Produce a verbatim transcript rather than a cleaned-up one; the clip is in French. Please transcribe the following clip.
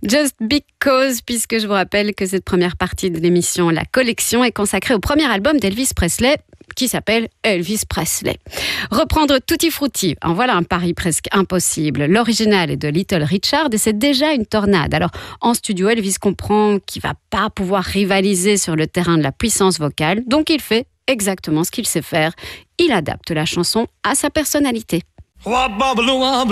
Just Because, puisque je vous rappelle que cette première partie de l'émission La Collection est consacrée au premier album d'Elvis Presley, qui s'appelle Elvis Presley. Reprendre Tutti Frutti, en voilà un pari presque impossible. L'original est de Little Richard et c'est déjà une tornade. Alors, en studio, Elvis comprend qu'il ne va pas pouvoir rivaliser sur le terrain de la puissance vocale, donc il fait exactement ce qu'il sait faire. Il adapte la chanson à sa personnalité.